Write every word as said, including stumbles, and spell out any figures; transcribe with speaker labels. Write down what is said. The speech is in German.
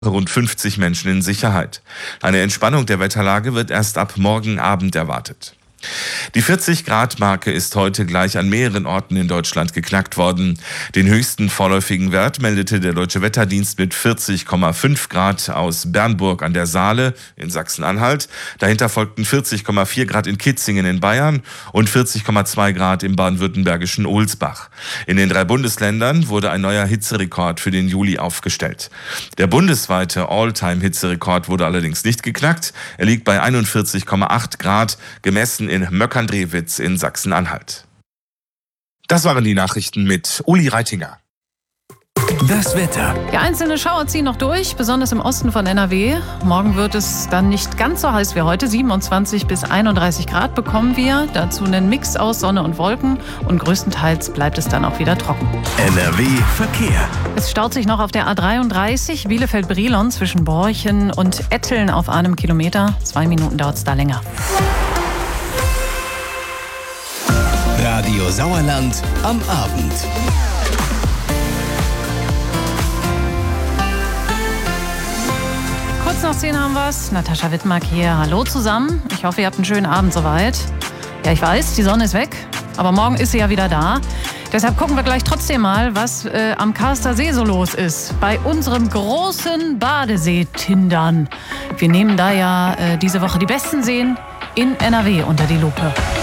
Speaker 1: rund fünfzig Menschen in Sicherheit. Eine Entspannung der Wetterlage wird erst ab morgen Abend erwartet. Die vierzig-Grad-Marke ist heute gleich an mehreren Orten in Deutschland geknackt worden. Den höchsten vorläufigen Wert meldete der Deutsche Wetterdienst mit vierzig Komma fünf Grad aus Bernburg an der Saale in Sachsen-Anhalt. Dahinter folgten vierzig Komma vier Grad in Kitzingen in Bayern und vierzig Komma zwei Grad im baden-württembergischen Ohlsbach. In den drei Bundesländern wurde ein neuer Hitzerekord für den Juli aufgestellt. Der bundesweite All-Time-Hitzerekord wurde allerdings nicht geknackt. Er liegt bei einundvierzig Komma acht Grad, gemessen in Möckern-Drewitz in Sachsen-Anhalt. Das waren die Nachrichten mit Uli Reitinger.
Speaker 2: Das Wetter.
Speaker 3: Ja, einzelne Schauer ziehen noch durch, besonders im Osten von N R W. Morgen wird es dann nicht ganz so heiß wie heute. siebenundzwanzig bis einunddreißig Grad bekommen wir. Dazu einen Mix aus Sonne und Wolken. Und größtenteils bleibt es dann auch wieder trocken.
Speaker 2: N R W Verkehr.
Speaker 3: Es staut sich noch auf der A dreiunddreißig Bielefeld-Brilon zwischen Borchen und Etteln auf einem Kilometer. Zwei Minuten dauert es da länger.
Speaker 2: Radio Sauerland am Abend.
Speaker 3: Kurz nach zehn haben wir's. Natascha Wittmark hier. Hallo zusammen. Ich hoffe, ihr habt einen schönen Abend soweit. Ja, ich weiß, die Sonne ist weg, aber morgen ist sie ja wieder da. Deshalb gucken wir gleich trotzdem mal, was äh, am Karster See so los ist. Bei unserem großen Badesee-Tindern. Wir nehmen da ja äh, diese Woche die besten Seen in N R W unter die Lupe.